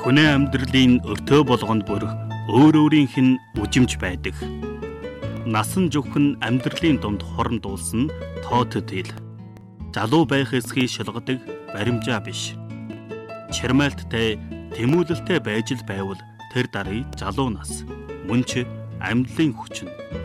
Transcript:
Хүнээ амьдралын өртөө болгонд бүр өөр өөрийнх нь үжимж байдаг. Насан зөвхөн амьдралын дунд хорон дуулсан тооцод ил. Залуу байх эсхийг шалгадаг баримжаа биш. Чармайлттай, тэмүүлэлтэй байж л байвал тэр дарыг залуу нас. Мөн ч амьдралын хүчин.